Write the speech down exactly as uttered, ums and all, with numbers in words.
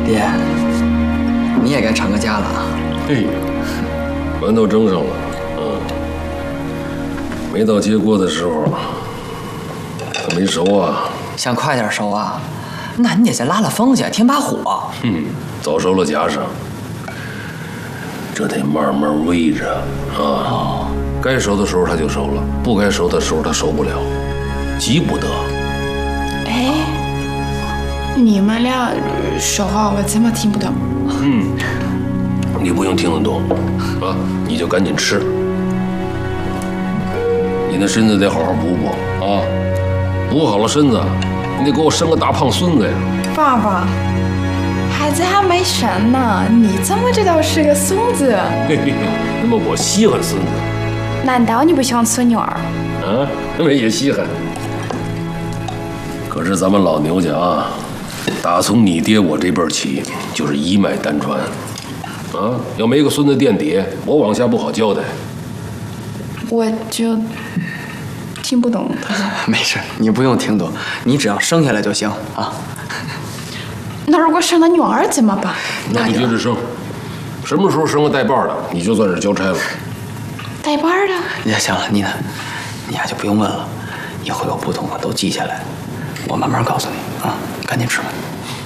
爹，你也该成个家了啊！ 嘿，馒头蒸上了，嗯，没到接锅的时候，它没熟啊。 想快点熟啊？那你得先拉拉风去，添把火。 嗯，早熟了夹上，这得慢慢煨着啊。哦，该熟的时候它就熟了，不该熟的时候它熟不了，急不得。 哎，你们俩说话我怎么听不懂？ 嗯，你不用听得懂，啊，你就赶紧吃。你那身子得好好补补啊，补好了身子，你得给我生个大胖孙子呀！ 爸爸，孩子还没生呢，你怎么知道是个孙子？ 嘿嘿，那么我稀罕孙子。 难道你不喜欢孙女儿？ 啊，那么也稀罕。可是咱们老牛家啊，打从你爹我这辈儿起，就是一脉单传。啊，要没个孙子垫底，我往下不好交代。 我就听不懂。 没事，你不用听懂，你只要生下来就行啊。 那如果生了女儿怎么办？ 那就接着生，什么时候生个带把的，你就算是交差了。 带把的？ 也行了，妮娜，你呀就不用问了，以后有不懂的都记下来，我慢慢告诉你啊。赶紧吃吧。